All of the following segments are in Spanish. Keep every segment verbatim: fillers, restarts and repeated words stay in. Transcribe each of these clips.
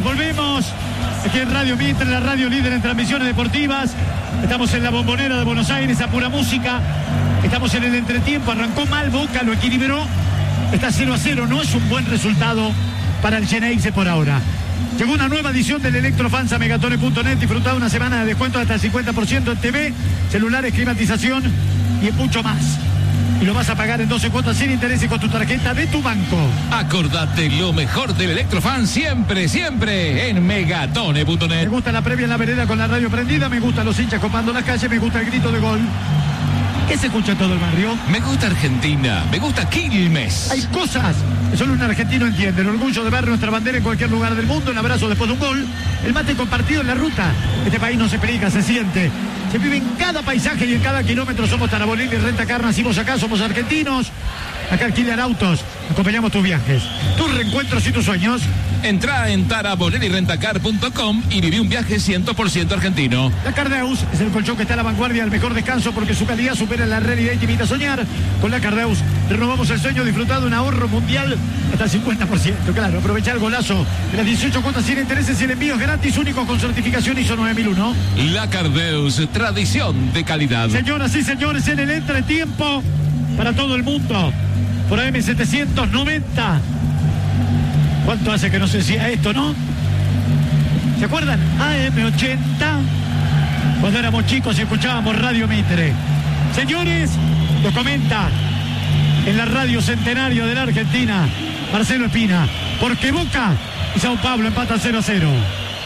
señores, volvemos aquí en Radio Mitre, la radio líder en transmisiones deportivas. Estamos en la Bombonera de Buenos Aires, a pura música. Estamos en el entretiempo, arrancó mal Boca, lo equilibró. Está cero a cero, no es un buen resultado para el Xeneize por ahora. Llegó una nueva edición del Electrofans a megatone punto net. Disfruta de una semana de descuento hasta el cincuenta por ciento en T V, celulares, climatización y mucho más. Y lo vas a pagar en doce cuotas sin intereses con tu tarjeta de tu banco. Acordate lo mejor del Electrofan siempre, siempre en megatone punto net. Me gusta la previa en la vereda con la radio prendida, me gustan los hinchas copando las calles, me gusta el grito de gol. ¿Qué se escucha en todo el barrio? Me gusta Argentina, me gusta Quilmes. Hay cosas que solo un argentino entiende. El orgullo de ver nuestra bandera en cualquier lugar del mundo, el abrazo después de un gol, el mate compartido en la ruta. Este país no se explica, se siente. Se vive en cada paisaje y en cada kilómetro. Somos Tarabolín y Renta Car, nacimos acá, somos argentinos. Acá alquilan autos, acompañamos tus viajes, tus reencuentros y tus sueños. Entrá en tarabolín y rentacar punto com y viví un viaje cien por ciento argentino. La Cardeus es el colchón que está a la vanguardia del mejor descanso porque su calidad supera la realidad y te invita a soñar. Con la Cardeus renovamos el sueño, disfrutar de un ahorro mundial hasta el cincuenta por ciento. Claro, aprovechar el golazo de las dieciocho cuotas sin intereses y el envío es gratis, único con certificación I S O nueve mil uno. La Cardeus, tradición de calidad. Señoras y señores, en el entretiempo para todo el mundo. Por A M setecientos noventa. ¿Cuánto hace que no se decía esto, no? ¿Se acuerdan? A M ochenta. Cuando éramos chicos y escuchábamos Radio Mitre. Señores, lo comenta en la radio centenario de la Argentina, Marcelo Espina. Porque Boca y Sao Paulo empatan cero a cero.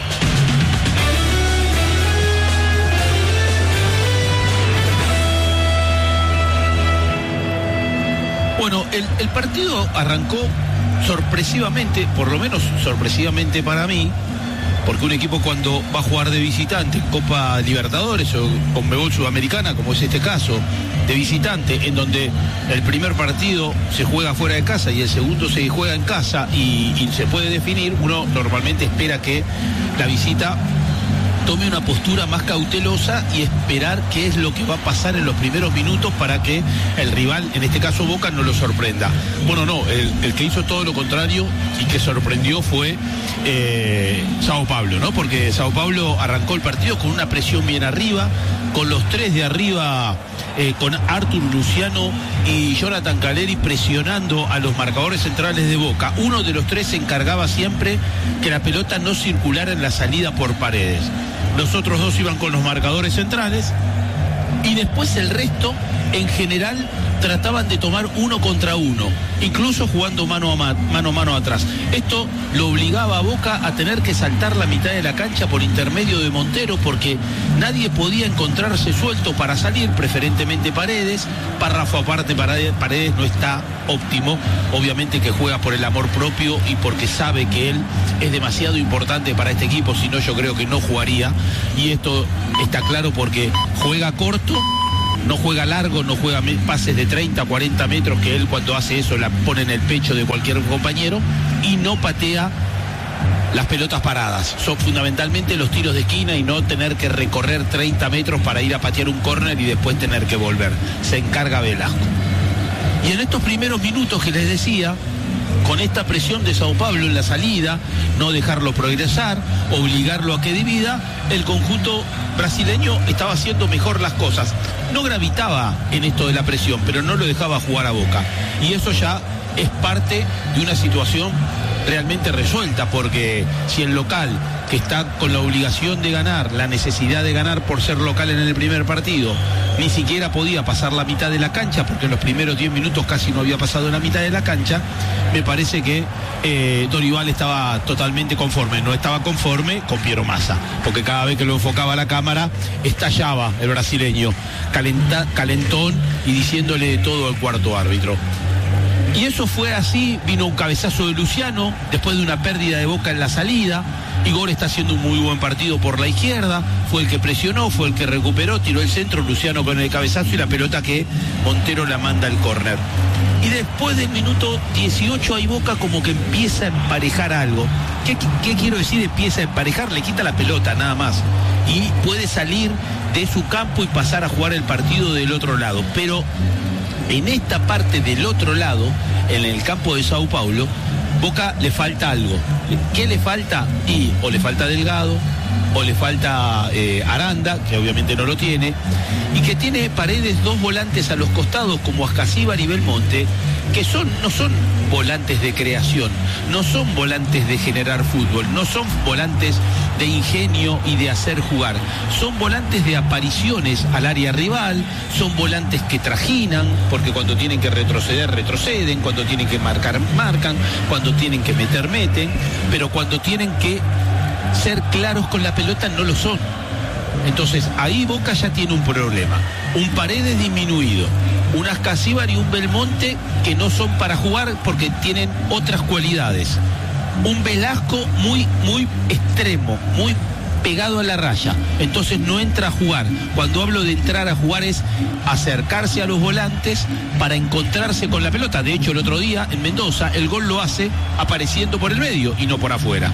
Bueno, el, el partido arrancó sorpresivamente, por lo menos sorpresivamente para mí, porque un equipo cuando va a jugar de visitante, Copa Libertadores o Conmebol Sudamericana, como es este caso, de visitante, en donde el primer partido se juega fuera de casa y el segundo se juega en casa y, y se puede definir, uno normalmente espera que la visita tome una postura más cautelosa y esperar qué es lo que va a pasar en los primeros minutos para que el rival, en este caso Boca, no lo sorprenda. Bueno, no, el, el que hizo todo lo contrario y que sorprendió fue eh, Sao Paulo, ¿no? Porque Sao Paulo arrancó el partido con una presión bien arriba, con los tres de arriba, eh, con Artur Luciano y Jonathan Caleri presionando a los marcadores centrales de Boca. Uno de los tres se encargaba siempre que la pelota no circulara en la salida por Paredes. Los otros dos iban con los marcadores centrales y después el resto, en general, trataban de tomar uno contra uno, incluso jugando mano a mano, mano a mano atrás. Esto lo obligaba a Boca a tener que saltar la mitad de la cancha por intermedio de Montero, porque nadie podía encontrarse suelto para salir, preferentemente Paredes. Párrafo aparte, Paredes no está óptimo, obviamente que juega por el amor propio y porque sabe que él es demasiado importante para este equipo, si no yo creo que no jugaría, y esto está claro porque juega corto, no juega largo, no juega pases de treinta, cuarenta metros, que él cuando hace eso la pone en el pecho de cualquier compañero, y no patea las pelotas paradas. Son fundamentalmente los tiros de esquina y no tener que recorrer treinta metros para ir a patear un córner y después tener que volver. Se encarga Velasco. Y en estos primeros minutos que les decía, con esta presión de Sao Paulo en la salida, no dejarlo progresar, obligarlo a que divida, el conjunto brasileño estaba haciendo mejor las cosas. No gravitaba en esto de la presión, pero no lo dejaba jugar a Boca. Y eso ya es parte de una situación realmente resuelta, porque si el local, que está con la obligación de ganar, la necesidad de ganar por ser local en el primer partido, ni siquiera podía pasar la mitad de la cancha, porque en los primeros diez minutos casi no había pasado la mitad de la cancha, me parece que eh, Dorival estaba totalmente conforme. No estaba conforme con Piero Massa, porque cada vez que lo enfocaba la cámara estallaba el brasileño, calenta, calentón y diciéndole todo al cuarto árbitro. Y eso fue así, vino un cabezazo de Luciano, después de una pérdida de Boca en la salida. Igor está haciendo un muy buen partido por la izquierda, fue el que presionó, fue el que recuperó, tiró el centro, Luciano con el cabezazo y la pelota que Montero la manda al córner. Y después del minuto dieciocho ahí Boca como que empieza a emparejar algo. ¿Qué, qué quiero decir empieza a emparejar? Le quita la pelota nada más y puede salir de su campo y pasar a jugar el partido del otro lado. Pero en esta parte del otro lado, en el campo de Sao Paulo, Boca le falta algo. ¿Qué le falta? Y o le falta Delgado, o le falta eh, Aranda, que obviamente no lo tiene, y que tiene Paredes dos volantes a los costados como Ascasíbar y Belmonte, que son, no son volantes de creación, no son volantes de generar fútbol, no son volantes de ingenio y de hacer jugar, son volantes de apariciones al área rival, son volantes que trajinan, porque cuando tienen que retroceder, retroceden, cuando tienen que marcar, marcan, cuando tienen que meter, meten, pero cuando tienen que ser claros con la pelota no lo son. Entonces ahí Boca ya tiene un problema, un Paredes disminuido, un Ascasíbar y un Belmonte que no son para jugar porque tienen otras cualidades, un Velasco muy, muy extremo, muy pegado a la raya, entonces no entra a jugar. Cuando hablo de entrar a jugar es acercarse a los volantes para encontrarse con la pelota. De hecho, el otro día en Mendoza el gol lo hace apareciendo por el medio y no por afuera.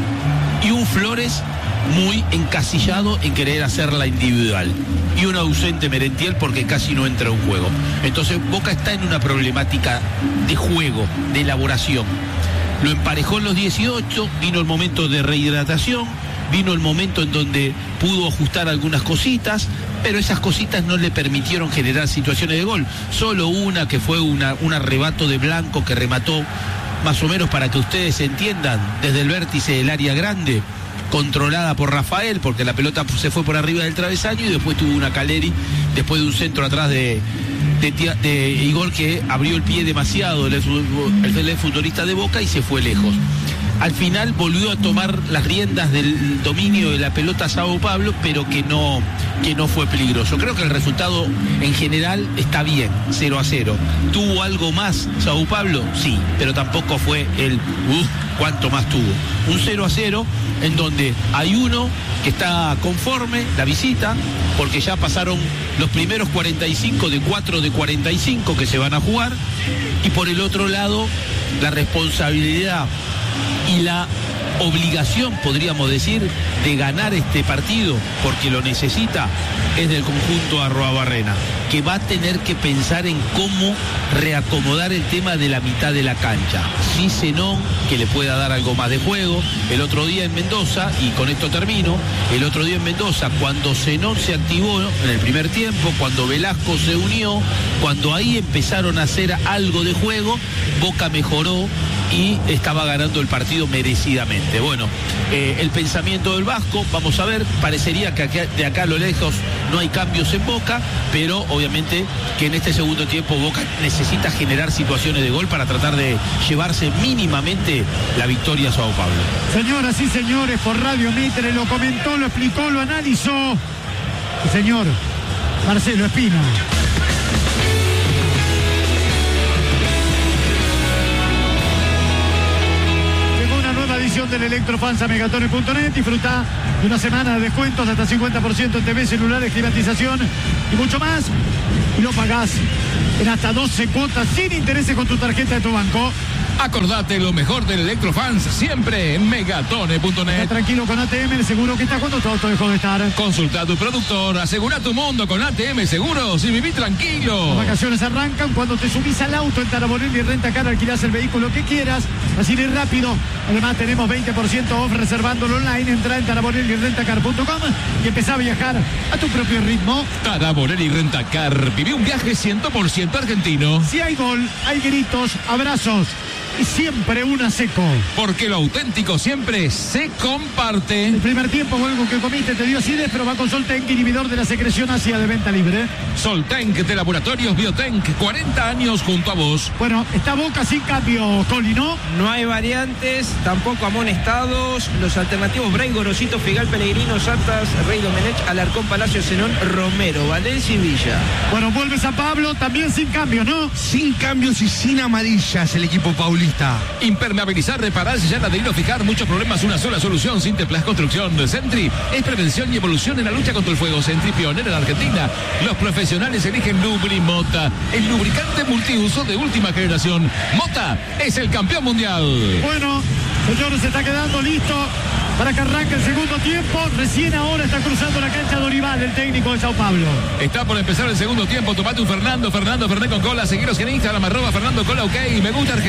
Y un Flores muy encasillado en querer hacerla individual, y un ausente Merentiel porque casi no entra a un juego. Entonces Boca está en una problemática de juego, de elaboración. Lo emparejó en los dieciocho, vino el momento de rehidratación, vino el momento en donde pudo ajustar algunas cositas, pero esas cositas no le permitieron generar situaciones de gol. Solo una que fue una, un arrebato de Blanco que remató, más o menos para que ustedes entiendan, desde el vértice del área grande, controlada por Rafael, porque la pelota se fue por arriba del travesaño, y después tuvo una Caleri, después de un centro atrás de, de, de Igor, que abrió el pie demasiado, el, el, el futbolista de Boca, y se fue lejos. Al final volvió a tomar las riendas del dominio de la pelota Sao Pablo, pero que no, que no fue peligroso. Creo que el resultado en general está bien, cero a cero. ¿Tuvo algo más Sao Pablo? Sí, pero tampoco fue el uh, cuánto más tuvo. Un cero a cero en donde hay uno que está conforme, la visita, porque ya pasaron los primeros cuarenta y cinco de cuatro de cuarenta y cinco que se van a jugar, y por el otro lado la responsabilidad y la obligación, podríamos decir, de ganar este partido, porque lo necesita, es del conjunto Arruabarrena, que va a tener que pensar en cómo reacomodar el tema de la mitad de la cancha. Sí, Zenón, que le pueda dar algo más de juego. El otro día en Mendoza, y con esto termino, el otro día en Mendoza, cuando Zenón se activó en el primer tiempo, cuando Velasco se unió, cuando ahí empezaron a hacer algo de juego, Boca mejoró y estaba ganando el partido merecidamente. Bueno, eh, el pensamiento del Vasco, vamos a ver, parecería que acá, de acá a lo lejos no hay cambios en Boca, pero obviamente que en este segundo tiempo Boca necesita generar situaciones de gol para tratar de llevarse mínimamente la victoria a Sao Pablo. Señoras y señores, por Radio Mitre lo comentó, lo explicó, lo analizó el señor Marcelo Espina. Del Electrofans a megatone punto net. Disfruta de una semana de descuentos hasta cincuenta por ciento en T V, celulares, climatización y mucho más, y lo pagás en hasta doce cuotas sin intereses con tu tarjeta de tu banco. Acordate lo mejor del Electrofans siempre en megatone punto net. Está tranquilo con A T M, el seguro que está cuando tu auto dejó de estar. Consulta a tu productor, asegura tu mundo con A T M Seguros y viví tranquilo. Las vacaciones arrancan cuando te subís al auto en Taraborelli Rentacar, alquilás el vehículo que quieras, así de rápido. Además tenemos veinte por ciento off reservándolo online. Entra en taraborelli rentacar punto com y empezá a viajar a tu propio ritmo. Taraborelli Rentacar, viví un viaje cien por ciento argentino. Si hay gol, hay gritos, abrazos y siempre una seco. Porque lo auténtico siempre se comparte. El primer tiempo o algo que comiste te dio acidez, pero va con Soltenk, inhibidor de la secreción ácida de venta libre. Soltenk de Laboratorios Biotenk, cuarenta años junto a vos. Bueno, está Boca sin cambio, Coli, ¿no? No hay variantes, tampoco amonestados. Los alternativos: Bray, Gorosito, Figal, Pellegrino, Santas, Rey Domenech, Alarcón, Palacio, Zenón, Romero, Valencia y Villa. Bueno, vuelve San Pablo, también sin cambio, ¿no? Sin cambios y sin amarillas el equipo paulista. Impermeabilizar, reparar, sellar, adherir o fijar, muchos problemas, una sola solución. Sinteplas Construcción. Sentry es prevención y evolución en la lucha contra el fuego. Sentry, pionera en Argentina. Los profesionales eligen Lubri Mota, el lubricante multiuso de última generación. Mota es el campeón mundial. Bueno, señores, se está quedando listo para que arranque el segundo tiempo. Recién ahora está cruzando la cancha Dorival, el técnico de Sao Pablo. Está por empezar el segundo tiempo. Tomate un Fernando, Fernando Fernet con cola. Seguiros en Instagram, arroba Fernando Cola, ok. Me gusta Argentina.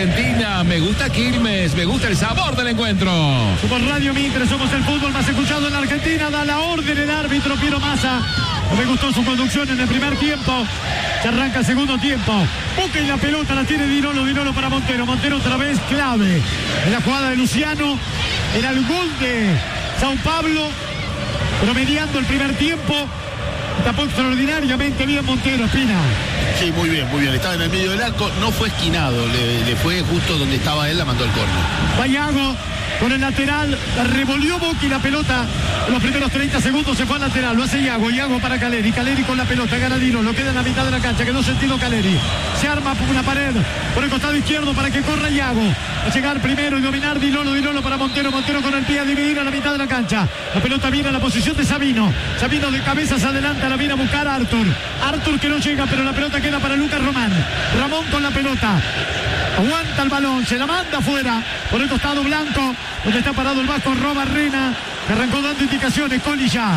Argentina. Me gusta Quilmes, me gusta el sabor del encuentro. Somos Radio Mitre, somos el fútbol más escuchado en la Argentina. Da la orden el árbitro Piero Massa. No me gustó su conducción en el primer tiempo. Se arranca el segundo tiempo. Boca y la pelota la tiene Dinolo, Dinolo para Montero. Montero otra vez clave en la jugada de Luciano. Era el gol de Sao Paulo, promediando el primer tiempo. Tapó extraordinariamente bien Montero, Espina. Sí, muy bien, muy bien. Estaba en el medio del arco, no fue esquinado, le, le fue justo donde estaba él, la mandó al córner. Vallago con el lateral, la revolvió Boca y la pelota en los primeros treinta segundos se fue al lateral, lo hace Iago, Iago para Caleri, Caleri con la pelota, gana Dino, lo queda en la mitad de la cancha, quedó sentido Caleri, se arma por una pared por el costado izquierdo para que corra Iago, a llegar primero y dominar Dinolo, Dinolo para Montero, Montero con el pie a dividir a la mitad de la cancha, la pelota viene a la posición de Sabino, Sabino de cabezas adelante, la viene a buscar Arthur, Arthur que no llega, pero la pelota queda para Lucas Román, Ramón con la pelota, aguanta el balón, se la manda afuera por el costado blanco, donde está parado el vasco Roba Rena, que arrancó dando indicaciones, Coli ya.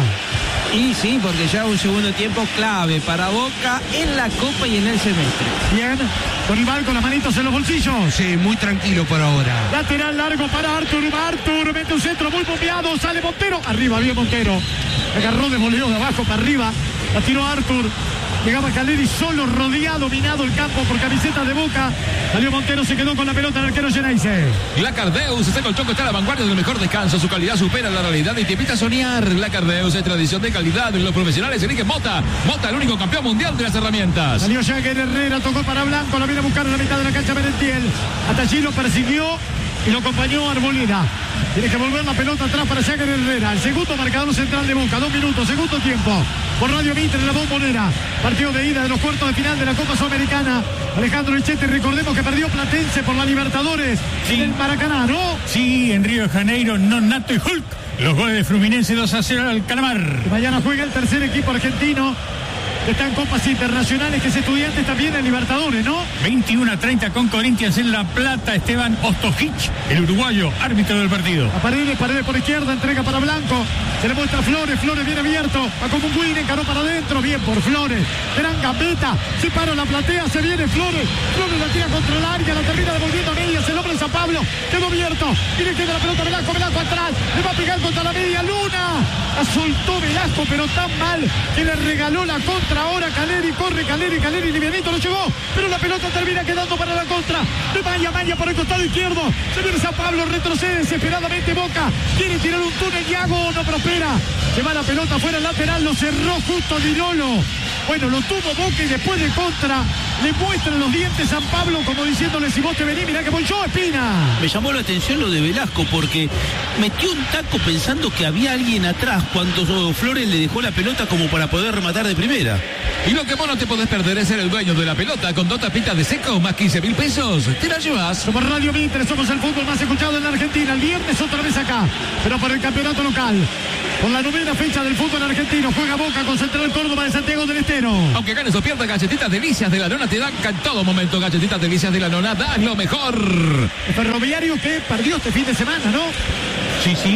Y sí, porque ya un segundo tiempo clave para Boca en la Copa y en el semestre. Bien, con el con las manitos en los bolsillos. Sí, muy tranquilo por ahora. Lateral largo para Arthur, Arthur mete un centro muy bombeado, sale Montero, arriba bien Montero, agarró de voleo de abajo para arriba, la tiró Arthur. Llegaba Caleri solo, rodeado, dominado el campo por camiseta de Boca. Salió Montero, se quedó con la pelota el arquero Geneise. Lacardeus, este colchón está a la vanguardia del mejor descanso. Su calidad supera la realidad y te invita a soñar. Lacardeus es tradición de calidad. Los profesionales eligen Mota. Mota, el único campeón mundial de las herramientas. Salió Jagger Herrera, tocó para Blanco, la viene a buscar en la mitad de la cancha Merentiel. Hasta allí lo persiguió y lo acompañó Arboleda. Tiene que volver la pelota atrás para Jagger Herrera. El segundo marcador central de Boca. Dos minutos, segundo tiempo. Por Radio Mitre en la Bombonera. Partido de ida de los cuartos de final de la Copa Sudamericana. Alejandro Echete, recordemos que perdió Platense por la Libertadores sí. En el Maracaná, ¿no? Sí, en Río de Janeiro, Nonato y Hulk. Los goles de Fluminense dos a cero al Calamar. Y mañana juega el tercer equipo argentino. Está en Copas Internacionales, que es Estudiantes también en Libertadores, ¿no? veintiuno a treinta con Corinthians en La Plata. Esteban Ostojic, el uruguayo, árbitro del partido. A Paredes, Paredes por izquierda, entrega para Blanco. Se le muestra a Flores, Flores bien abierto. Va como un Win, encaró para adentro. Bien por Flores. Gran gambeta. Se paró la platea, se viene Flores. Flores la tira contra el área, la termina devolviendo a medias. El hombre de San Pablo quedó abierto. Tiene que ir la pelota Velasco, Velasco atrás. Le va a pegar contra la media luna. La soltó Velasco, pero tan mal que le regaló la contra. Ahora Caleri, corre Caleri, Caleri, livianito, lo llevó, pero la pelota termina quedando para la contra de Maya, Maya por el costado izquierdo, se viene San Pablo, retrocede desesperadamente Boca, quiere tirar un túnel, Iago no prospera, se va la pelota fuera el lateral, lo cerró justo Dinolo, bueno, lo tuvo Boca y después de contra, le muestran los dientes San Pablo como diciéndole si vos te venís, mirá que voy yo, Espina. Me llamó la atención lo de Velasco porque metió un taco pensando que había alguien atrás cuando Flores le dejó la pelota como para poder rematar de primera. Y lo que vos no te podés perder es ser el dueño de la pelota con dos tapitas de seco más quince mil pesos. Te la llevas. Somos Radio Mitre, somos el fútbol más escuchado en la Argentina. El viernes otra vez acá, pero por el campeonato local. Por la novena fecha del fútbol argentino, juega Boca con Central Córdoba de Santiago del Estero. Aunque ganes o pierdas, galletitas delicias de la nona te dan en todo momento. Galletitas delicias de la nona dan lo mejor. El Ferroviario que perdió este fin de semana, ¿no? Sí, sí.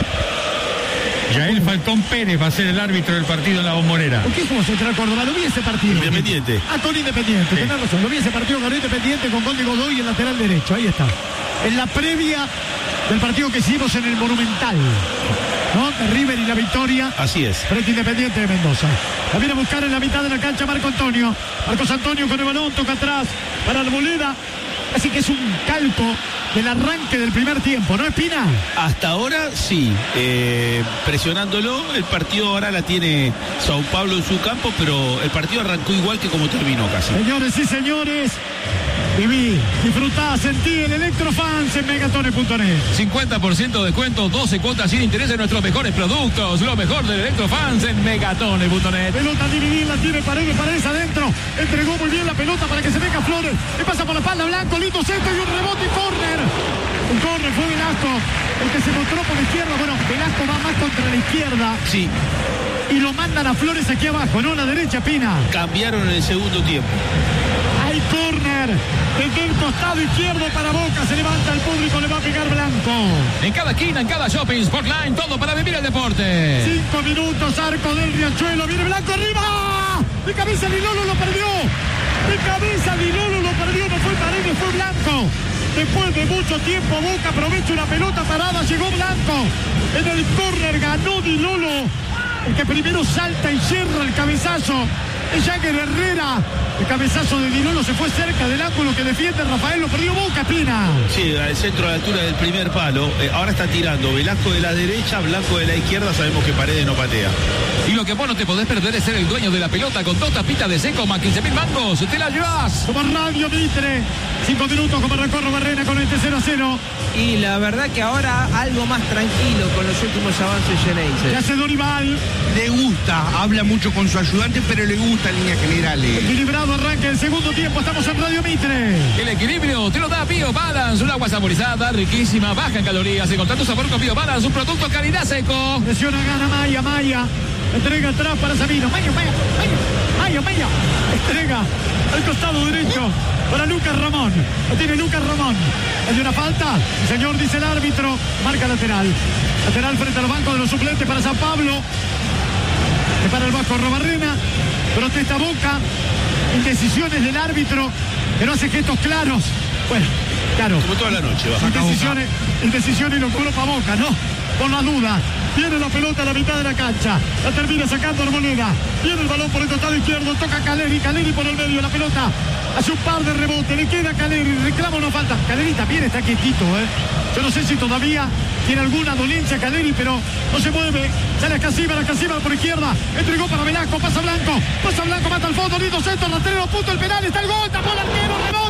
Yael Falcón Pérez va a ser el árbitro del partido en la Bombonera. ¿Por qué jugó Central Córdoba? Lo vi ese partido. Independiente. Ah, con Independiente, sí. Tenés razón. Lo vi ese partido con Independiente con gol de Godoy en lateral derecho. Ahí está. En la previa del partido que hicimos en el Monumental, ¿no? De River y la victoria. Así es. Frente Independiente de Mendoza. La viene a buscar en la mitad de la cancha Marco Antonio. Marcos Antonio con el balón, toca atrás para Arboleda. Así que es un calco del arranque del primer tiempo, ¿no, Espina? Hasta ahora sí, eh, presionándolo, el partido ahora la tiene Sao Paulo en su campo, pero el partido arrancó igual que como terminó casi. Señores y señores, viví, disfrutá, sentí el Electrofans en megatone punto net. cincuenta por ciento de descuento, doce cuotas sin interés en nuestros mejores productos. Lo mejor del Electrofans en megatone punto net. Pelota dividida, tiene Paredes, Paredes adentro. Entregó muy bien la pelota para que se venga Flores. Le pasa por la espalda Blanco, lindo centro y un rebote y córner. Un córner fue Velasco, el que se mostró por la izquierda. Bueno, Velasco va más contra la izquierda. Sí. Y lo mandan a Flores aquí abajo, no a la derecha, Pina. Cambiaron en el segundo tiempo. Hay córner desde el costado izquierdo para Boca. Se levanta el público, le va a pegar Blanco. En cada esquina, en cada shopping, Sportline, todo para vivir el deporte. Cinco minutos, arco del Riachuelo. Viene Blanco arriba. De cabeza Dinolo lo perdió. De cabeza Dinolo lo perdió. No fue Paredes, fue Blanco. Después de mucho tiempo, Boca aprovecha una pelota parada, llegó Blanco. En el córner ganó Di Lolo, el que primero salta y cierra el cabezazo. Es Jagger Herrera. El cabezazo de Di Lolo se fue cerca del ángulo que defiende Rafael, lo perdió Boca, Pina. Sí, al centro a la altura del primer palo. Eh, ahora está tirando Velasco de la derecha, Blanco de la izquierda. Sabemos que Paredes no patea. Y lo que vos no te podés perder es ser el dueño de la pelota con dos tapitas de seco más quince mil mangos. ¡Te la llevas! Como Radio Mitre. Cinco minutos como recorro Barrena con este cero a cero. Y la verdad que ahora algo más tranquilo con los últimos avances Geneise. ¿Qué hace Dorival? Le gusta, habla mucho con su ayudante, pero le gusta en líneas generales. Equilibrado arranque el segundo tiempo, estamos en Radio Mitre. El equilibrio te lo da Bio Balance, un agua saborizada, riquísima, baja en calorías. Encontrar tu sabor con Bio Balance, un producto calidad seco. Presiona, gana Maya, Maya. Entrega atrás para Sabino. Maya, Maya, Maya, Maya, Maya. Entrega al costado derecho para Lucas Ramón. Lo tiene Lucas Ramón. Hay una falta. El señor dice el árbitro. Marca lateral. Lateral frente a los bancos de los suplentes para San Pablo. Que para el Vasco Robarrena. Protesta Boca. Indecisiones del árbitro. Que no hace gestos claros. Bueno, claro. Como toda la noche. Baja Indecisiones, indecisiones y lo juro para Boca, ¿no? Por la duda. Tiene la pelota a la mitad de la cancha. La termina sacando Arboleda. Viene el balón por el costado izquierdo. Toca Caleri. Caleri por el medio. La pelota hace un par de rebotes. Le queda a Caleri. Reclama una falta. Caleri también está quietito, ¿eh? Yo no sé si todavía tiene alguna dolencia Caleri, pero no se mueve. Sale a Casíbal. A Casíbal por izquierda. Entregó para Velasco. Pasa Blanco. Pasa Blanco. Mata al fondo. Lindo centro. Rastrero. Punto el penal. Está el gol. Tapó el arquero. Rebote.